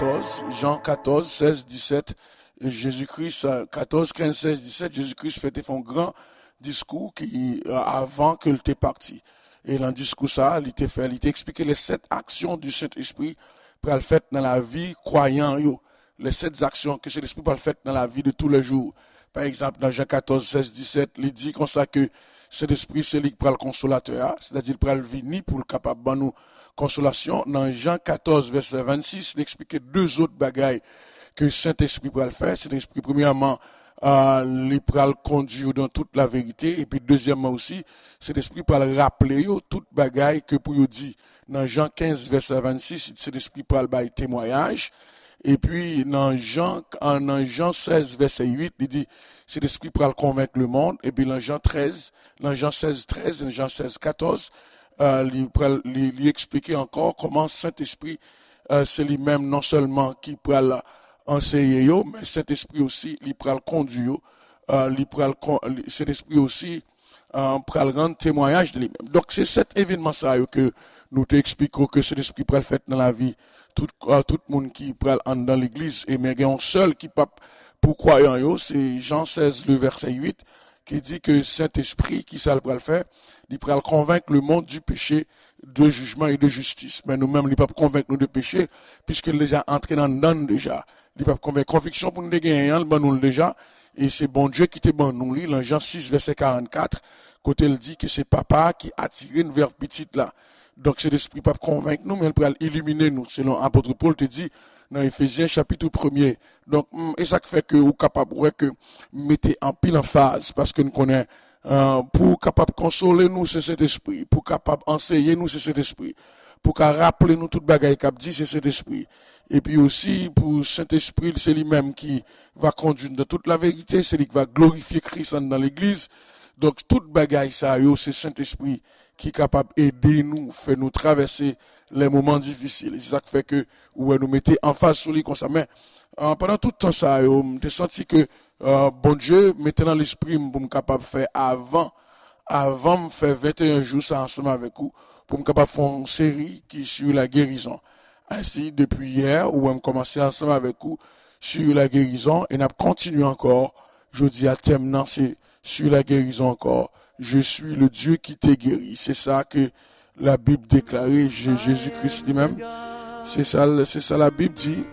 14, Jean 14, 16, 17, Jésus-Christ, 14, 15, 16, 17, Jésus-Christ fait un grand discours avant qu'il était parti. Et dans le discours ça, il t'a expliqué les 7 actions du Saint-Esprit pour le faire dans la vie croyant, les 7 actions que Saint-Esprit peut le faire dans la vie de tous les jours. Par exemple, dans Jean 14, 16, 17, il dit comme ça que Saint-Esprit, c'est lui qui prend le consolateur, c'est-à-dire qu'il prend le venir pour le capable de nous consolation. Dans Jean 14, verset 26, il explique 2 autres bagailles que Saint-Esprit peut le faire. Saint-Esprit, premièrement, il peut le conduire dans toute la vérité. Et puis, deuxièmement aussi, Saint-Esprit peut le rappeler toute bagaille que pour lui dire. Dans Jean 15, verset 26, Saint-Esprit peut le bailler témoignage. Et puis, dans Jean 16, verset 8, il dit, c'est l'esprit pour le convaincre le monde. Et puis, dans Jean 16, 13, et Jean 16, 14, il expliquer encore comment Saint-Esprit, c'est lui-même non seulement qui peut enseigner, mais Saint-Esprit aussi, il peut le conduire, Saint-Esprit aussi, pour le rendre témoignage de lui-même. Donc, c'est cet événement ça que nous t'expliquons que c'est l'esprit pour le faire dans la vie. Tout le monde qui peut dans l'église, et mais il y a un seul qui peut pour croyant, c'est Jean 16, le verset 8, qui dit que Saint-Esprit, qui ça le faire, il peut convaincre le monde du péché, de jugement et de justice. Mais nous-mêmes, il peut convaincre nous de péché, puisqu'il est déjà entré dans le don déjà. Il peut convaincre conviction pour nous gagner, nous déjà. Et c'est bon Dieu qui te bon nous lit, dans Jean 6, verset 44, côté il dit que c'est papa qui attire nous vers petite là. Donc c'est l'esprit pas convaincre nous, mais il peut illuminer nous, selon apôtre Paul te dit dans Éphésiens chapitre 1er. Donc, et ça fait que vous capable que mettez en pile en phase, parce que nous connaissons, pour capable consoler nous, c'est cet esprit, pour capable enseigner nous, c'est cet esprit, pour rappeler nous toute bagaille qu'a dit, c'est cet esprit. Et puis aussi, pour Saint-Esprit, c'est lui-même qui va conduire dans toute la vérité, c'est lui qui va glorifier Christ dans l'église. Donc, toute bagaille ça, c'est Saint-Esprit qui est capable d'aider nous, fait nous traverser les moments difficiles. C'est ça qui fait que, nous mettez en face sur lui comme ça. Mais, pendant tout le temps ça, j'ai senti que, bon Dieu, mettez dans l'esprit pour me capable de faire avant me faire 21 jours ça ensemble avec vous, pour me capable de faire une série qui est sur la guérison. Ainsi, depuis hier, où on a commencé ensemble avec vous sur la guérison, et on a continué encore, je dis à thème, c'est sur la guérison encore. Je suis le Dieu qui t'est guéri. C'est ça que la Bible déclarait, Jésus-Christ lui-même. C'est ça la Bible dit.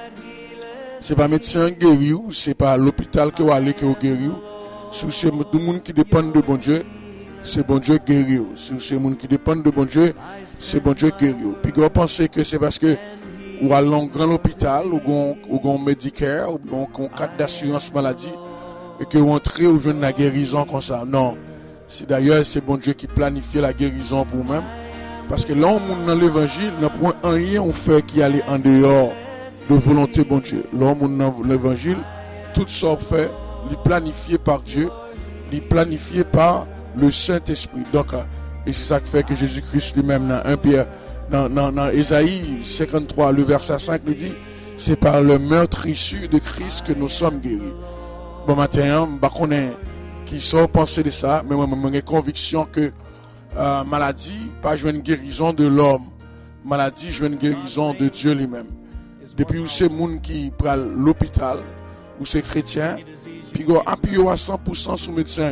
C'est pas médecin guéri ou, c'est pas l'hôpital que vous allez que vous guéri ou. Si c'est tout le monde qui dépend de bon Dieu, c'est bon Dieu guéri ou. Si c'est le monde qui dépend de bon Dieu, c'est bon Dieu guéri ou. Puis vous pensez que c'est parce que ou à un grand hôpital, ou un Medicare, ou un cadre d'assurance maladie, et que vous entrez ou venez la guérison comme ça. Non. C'est d'ailleurs, c'est bon Dieu qui planifie la guérison pour vous-même. Parce que là, on dans l'évangile, n'a point rien on fait qui allait en dehors de volonté bon Dieu. Là, on dans l'évangile, tout ça fait, il est planifié par Dieu, il est planifié par le Saint-Esprit. Donc, et c'est ça qui fait que Jésus-Christ lui-même, dans 1 Pierre, dans Ésaïe 53, le verset 5, il dit, c'est par le meurtre issu de Christ que nous sommes guéris. Bon matin, je connais qui sont pensés de ça, mais moi, j'ai conviction que maladie, pas jouer une guérison de l'homme. Maladie, jouer une guérison de Dieu lui-même. Depuis où c'est monde qui prend l'hôpital, où c'est chrétien, puis go appuyer à 100% sur médecin.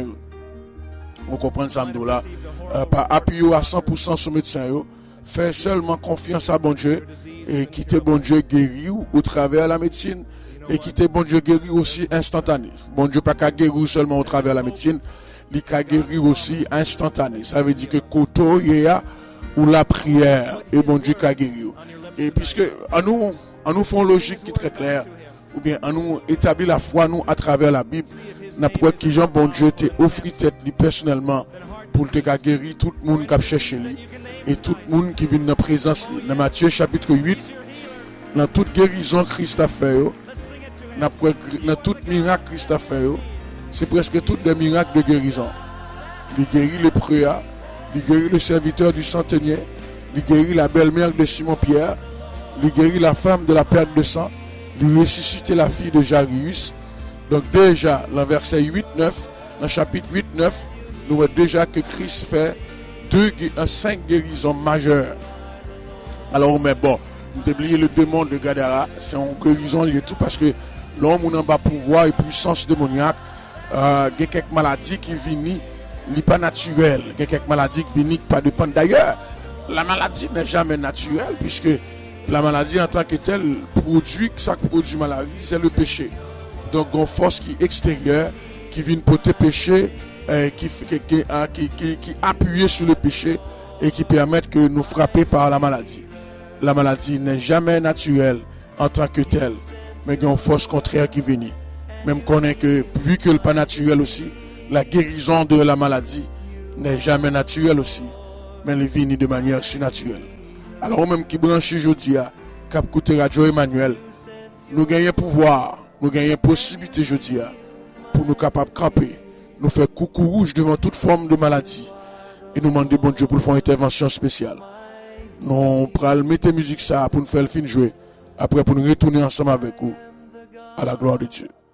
Vous comprenez ça, là? Pas appuyer à 100% sur médecin. Faire seulement confiance à bon Dieu et quitter bon Dieu guéri au travers de la médecine. Et quitter bon Dieu guérir aussi instantané. Bon Dieu pas qu'à guérir seulement au travers de la médecine, il qu'à guérir aussi instantané. Ça veut dire que koto yéa ou la prière et bon Dieu qu'à guérir. Et puisque en nous font logique qui est très claire, ou bien en nous établit la foi nous à travers la Bible, n'a pas qui Jean bon Dieu t'a offert tête lui personnellement pour te guérir tout le monde qui a cherché lui et tout le monde qui vient dans la présence. Dans Matthieu chapitre 8, dans toute guérison Christ a fait. Dans tout miracle Christ a fait, c'est presque tous des miracles de guérison. Il guérit le préa, il guérit le serviteur du centenier, il guérit la belle-mère de Simon-Pierre, il guérit la femme de la perte de sang, il ressuscite la fille de Jairus. Donc déjà, dans verset 8-9, dans chapitre 8-9, nous voyons déjà que Christ fait 5 guérisons majeures. Alors, mais bon, Nous oublié le démon de Gadara, c'est en guérison lié tout parce que l'homme on a pas pouvoir et puissance démoniaque, il y a quelques maladies qui viennent, n'est pas naturel, il y a quelques maladies qui viennent pas dépendre. D'ailleurs, la maladie n'est jamais naturelle puisque la maladie en tant que telle produit, ça produit maladie, c'est le péché. Donc une force qui est extérieure, qui vient porter péché, qui appuie sur le péché et qui permet que nous frapper par la maladie. La maladie n'est jamais naturelle en tant que telle, mais il y a une force contraire qui vient. Même qu'on est que, vu que le pas naturel aussi, la guérison de la maladie n'est jamais naturelle aussi, mais elle vient de manière surnaturelle. Alors, même qui branche aujourd'hui, qui écoute Radio Emmanuel, nous gagnons pouvoir, nous gagnons possibilité aujourd'hui pour nous capables de camper, nous faire coucou rouge devant toute forme de maladie et nous demander bon Dieu pour faire une intervention spéciale. Nous allons mettre musique ça pour nous faire le fin jouer. Après, pour nous retourner ensemble avec vous. À la gloire de Dieu.